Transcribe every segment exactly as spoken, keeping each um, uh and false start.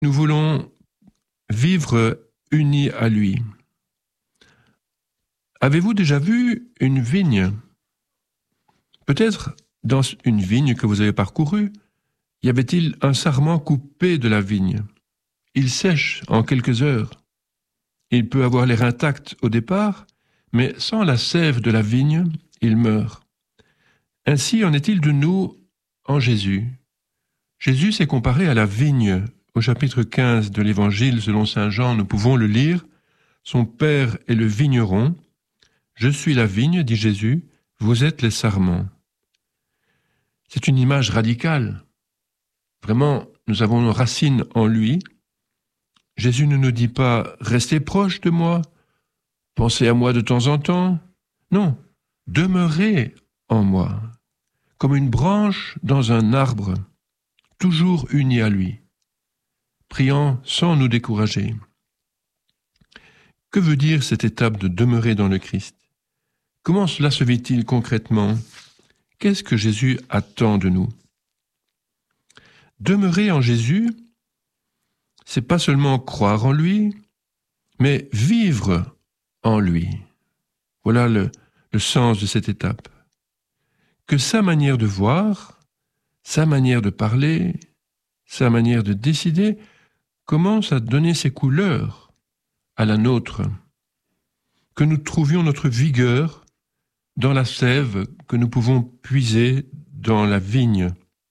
Nous voulons vivre unis à lui. Avez-vous déjà vu une vigne? Peut-être dans une vigne que vous avez parcourue, y avait-il un sarment coupé de la vigne. Il sèche en quelques heures. Il peut avoir l'air intact au départ, mais sans la sève de la vigne, il meurt. Ainsi en est-il de nous en Jésus. Jésus s'est comparé à la vigne. Au chapitre quinze de l'Évangile selon saint Jean, nous pouvons le lire. Son père est le vigneron. Je suis la vigne, dit Jésus, vous êtes les sarments. C'est une image radicale. Vraiment, nous avons nos racines en lui. Jésus ne nous dit pas « restez proche de moi, pensez à moi de temps en temps ». Non, demeurez en moi, comme une branche dans un arbre, toujours unie à lui, priant sans nous décourager. Que veut dire cette étape de demeurer dans le Christ? Comment cela se vit-il concrètement? Qu'est-ce que Jésus attend de nous? Demeurer en Jésus, c'est pas seulement croire en lui, mais vivre en lui. Voilà le, le sens de cette étape. Que sa manière de voir, sa manière de parler, sa manière de décider commence à donner ses couleurs à la nôtre. Que nous trouvions notre vigueur dans la sève que nous pouvons puiser dans la vigne.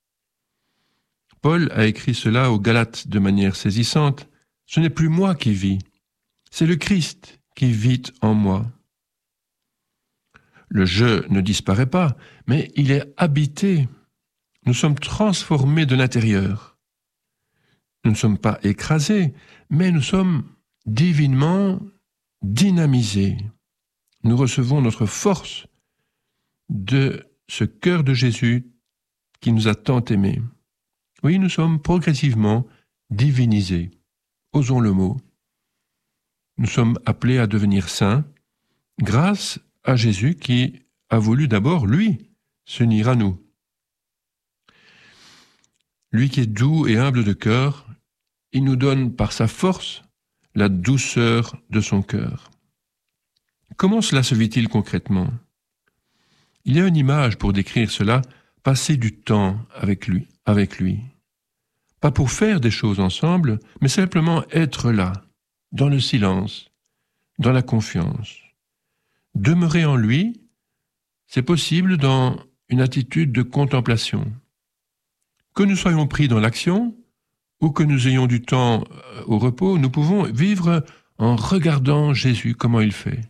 Paul a écrit cela aux Galates de manière saisissante. Ce n'est plus moi qui vis, c'est le Christ qui vit en moi. Le je ne disparaît pas, mais il est habité. Nous sommes transformés de l'intérieur. Nous ne sommes pas écrasés, mais nous sommes divinement dynamisés. Nous recevons notre force de ce cœur de Jésus qui nous a tant aimés. Oui, nous sommes progressivement divinisés. Osons le mot. Nous sommes appelés à devenir saints grâce à Jésus qui a voulu d'abord, lui, s'unir à nous. Lui qui est doux et humble de cœur, il nous donne par sa force la douceur de son cœur. Comment cela se vit-il concrètement? Il y a une image pour décrire cela, passer du temps avec lui, avec lui. Pas pour faire des choses ensemble, mais simplement être là, dans le silence, dans la confiance. Demeurer en lui, c'est possible dans une attitude de contemplation. Que nous soyons pris dans l'action ou que nous ayons du temps au repos, nous pouvons vivre en regardant Jésus, comment il fait.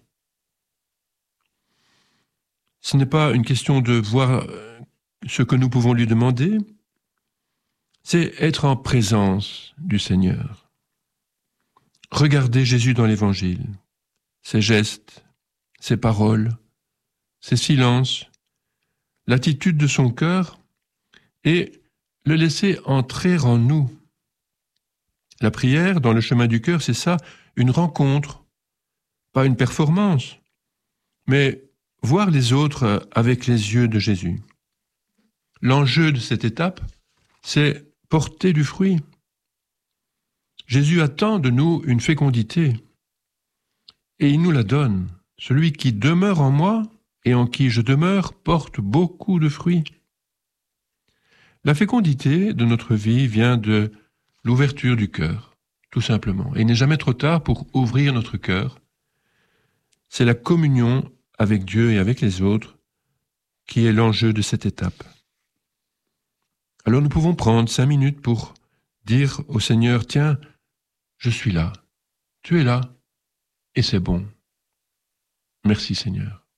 Ce n'est pas une question de voir ce que nous pouvons lui demander, c'est être en présence du Seigneur. Regardez Jésus dans l'Évangile, ses gestes, ses paroles, ses silences, l'attitude de son cœur et le laisser entrer en nous. La prière dans le chemin du cœur, c'est ça, une rencontre, pas une performance, mais voir les autres avec les yeux de Jésus. L'enjeu de cette étape, c'est porter du fruit. Jésus attend de nous une fécondité et il nous la donne. Celui qui demeure en moi et en qui je demeure porte beaucoup de fruits. La fécondité de notre vie vient de l'ouverture du cœur, tout simplement. Et il n'est jamais trop tard pour ouvrir notre cœur. C'est la communion avec Dieu et avec les autres qui est l'enjeu de cette étape. Alors nous pouvons prendre cinq minutes pour dire au Seigneur, tiens, je suis là, tu es là, et c'est bon. Merci Seigneur.